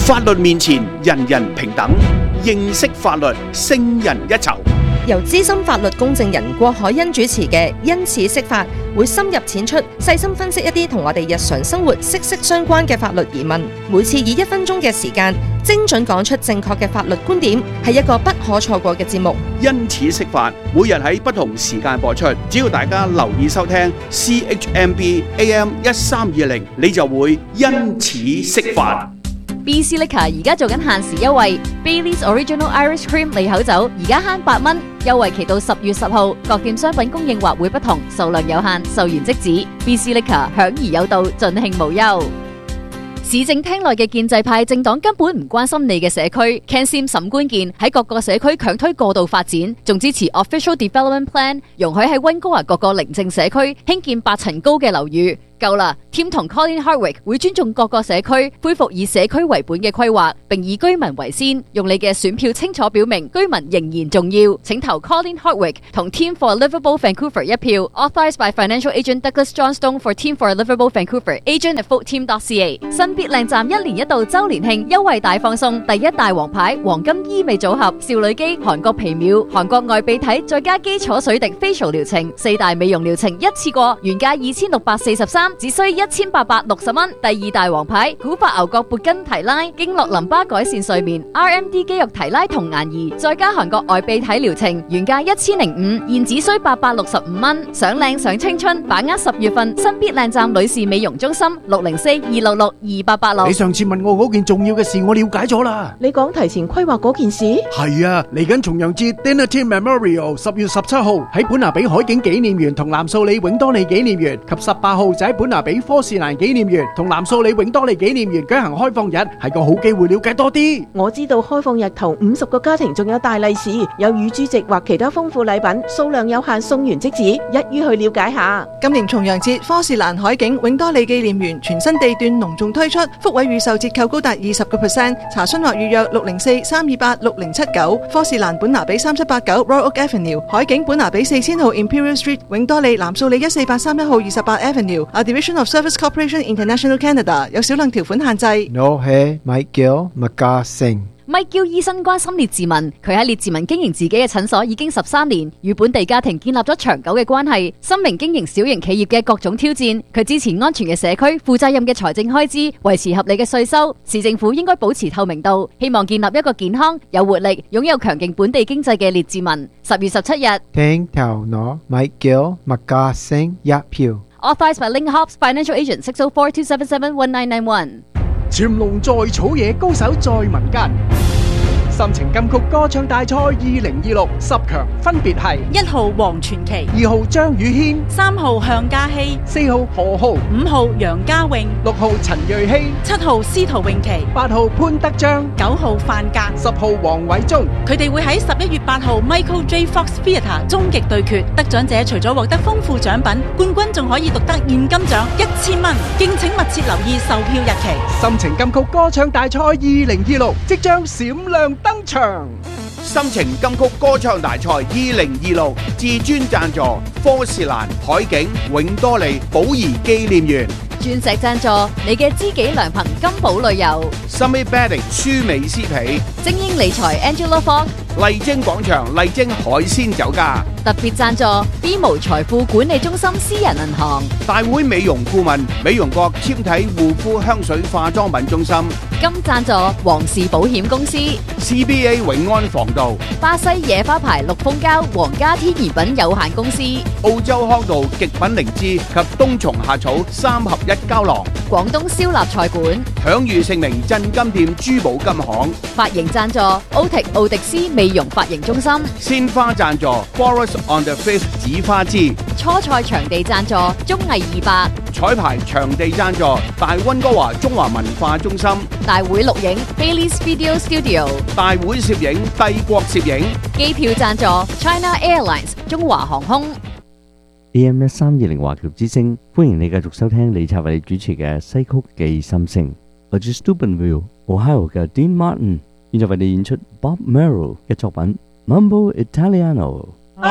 法律面前人人平等，認識法律勝人一籌。 由資深法律公證人郭海欣主持嘅因此釋法，會深入淺出，細心分析一啲同我哋日常生活息息相關嘅法律疑問。每次以1分鐘嘅時間，精準講出正確嘅法律觀點，係一個不可錯過嘅節目。 因此釋法，每日喺不同時間播出，只要大家留意收聽 CHMB AM 1320，你就會因此釋法。 BC Liquor 而家做緊限時優惠 ，Baileys Original Irish Cream 利口酒而家慳8蚊，優惠期到10月10號。各店商品供應或會不同，數量有限，售完即止。BC Liquor 享而有道，盡興無憂。市政廳內嘅建制派政黨根本唔關心你嘅社區 ，Ken Sim 沈官健喺各個社區強推過度發展，仲支持 Official Development Plan， 容許喺溫哥華各個鄰政社區興建8層高嘅樓宇。夠啦 ，Tim 同 Colin Hardwick 會尊重各個社區，恢復以社區為本嘅規劃，並以居民為先，用你嘅選票清楚表明居民仍然重要。請投 Colin Hardwick 同 Team for Livable Vancouver 一票。Authorized by Financial Agent Douglas Johnstone for Team for Livable Vancouver. Agent at voteteam.ca。新必靚站1年1度周年慶優惠大放送，第一大王牌黃金醫美組合，少女肌、韓國皮秒、韓國外鼻體，再加基礎水滴 facial 療程，4大美容療程一次過，原價2643。只需1860蚊。第二大王牌古法牛角撥筋提拉，經絡淋巴改善睡眠 ，RMD 肌肉提拉同顏儀，再加韓國外鼻體療程，原價1005，現只需865蚊。想靚想青春，把握10月份新必靚站女士美容中心604-266-2886。 你上次問我嗰件重要嘅事，我了解咗啦。 你講提前規劃嗰件事？ 係啊，嚟緊重陽節 Dinner Team Memorial 10月17號喺本拿比海景紀念園同藍素里永多利紀念園，及18號就喺本拿比科士蘭紀念園同藍素里永多利紀念園舉行開放日，係個好機會了解多啲。 我知道開放日頭50個家庭仲有大利是，有乳豬席或其他豐富禮品，數量有限，送完即止，一於去了解下。 今年重陽節科士蘭海景永多利紀念園全新地段隆重推出，福位預售折扣高達20%，查詢或預約604-328-6079。科士蘭本拿比3789 Royal Oak Avenue， 海景本拿比4000號 Imperial Street， 永多利藍素里14831號28 Avenue。A Division of Service Corporation International Canada， 有少量條款限制。 我係 Michael McGarson。Michael 醫生關心列治文，佢喺列治文經營自己嘅診所已經13年，與本地家庭建立咗長久嘅關係。深明經營小型企業嘅各種挑戰，佢支持安全嘅社區、負責任嘅財政開支、維持合理嘅稅收。市政府應該保持透明度，希望建立一個健康、有活力、擁有強勁本地經濟嘅列治文。10月17日， 聽頭我 Michael McGarson 一票。 Authorized by Link Hobbs Financial Agent 604-277-1991。 潛龍在草野，高手在民間。心情金曲歌唱大賽2026 10強分別係 1號黃傳奇、 2號張宇軒、 3號向嘉熙、 4號何浩、 5號楊家穎、 6號陳瑞希、 7號司徒詠琪、 8號潘德章、 9號范格、 10號黃偉忠。 佢哋會喺11月8號 Michael J. Fox Theatre 終極對決，得獎者除咗獲得豐富獎品，冠軍仲可以獨得現金獎1000蚊。敬請密切留意售票日期。 心情金曲歌唱大賽2026即將閃亮登場。 心情金曲歌唱大賽2026至尊贊助科士蘭海景永多利寶儀紀念園， 鑽石贊助你嘅知己良朋金寶旅遊， Summit Bedding 舒美斯皮， 精英理財 Angela Fox， 麗晶廣場麗晶海鮮酒家， 特別贊助 BMO 財富管理中心私人銀行， 大會美容顧問美容國纖體護膚香水化妝品中心， 金贊助皇氏保險公司， CBA 永安防盜， 巴西野花牌綠蜂膠皇家天然品有限公司， 澳洲康道極品靈芝及冬蟲夏草3合1膠囊， 廣東燒臘菜館， 享譽盛名鎮金店珠寶金行， 髮型贊助奧迪斯美容髮型中心， 鮮花贊助 Forest on the Face 紫花枝， 初賽場地贊助綜藝200， 彩排場地贊助大溫哥華中華文化中心， 大會錄影 Baileys Video Studio， 大會攝影帝國攝影， 機票贊助 China Airlines 中華航空。 AM 1320華僑之聲，歡迎你繼續收聽李察為你主持嘅西曲記心聲。來自 Steubenville Ohio 嘅 Dean Martin，現在為你演出 Bob Merrill 嘅作品 Mambo Italiano。